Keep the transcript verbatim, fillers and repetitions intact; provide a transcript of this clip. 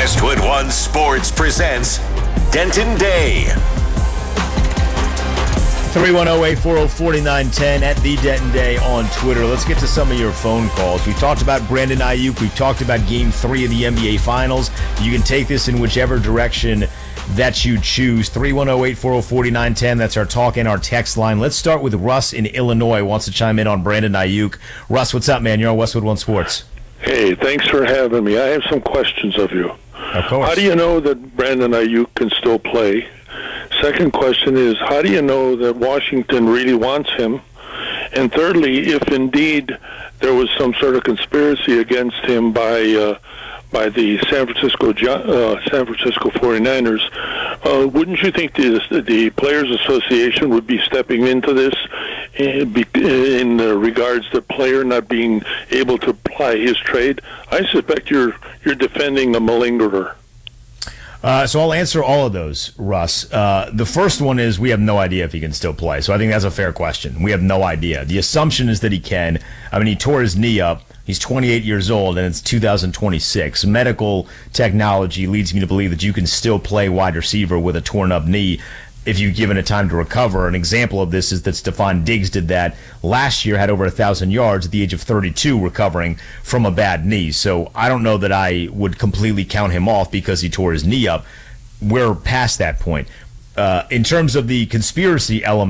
Westwood One Sports presents Denton Day. three one zero, eight four zero, four nine one zero at the Denton Day on Twitter. Let's get to some of your phone calls. We talked about Brandon Ayuk. We talked about Game three of the N B A Finals. You can take this in whichever direction that you choose. three one zero, eight four zero, four nine one zero. That's our talk and our text line. Let's start with Russ in Illinois. Wants to chime in on Brandon Ayuk. Russ, what's up, man? You're on Westwood One Sports. Hey, thanks for having me. I have some questions of you. Of course. How do you know that Brandon Ayuk can still play? Second question is, how do you know that Washington really wants him? And thirdly, if indeed there was some sort of conspiracy against him by uh, by the San Francisco uh, San Francisco forty-niners, uh, wouldn't you think the, the Players Association would be stepping into this in, in regards to the player not being able to apply his trade? I suspect you're you're defending a malingerer. Uh, so I'll answer all of those, Russ. Uh, the first one is we have no idea if he can still play. So I think that's a fair question. We have no idea. The assumption is that he can. I mean, he tore his knee up. He's twenty-eight years old, and it's two thousand twenty-six. Medical technology leads me to believe that you can still play wide receiver with a torn-up knee if you've given it time to recover. An example of this is that Stephon Diggs did that last year, had over one thousand yards at the age of thirty-two recovering from a bad knee. So I don't know that I would completely count him off because he tore his knee up. We're past that point. Uh, in terms of the conspiracy element,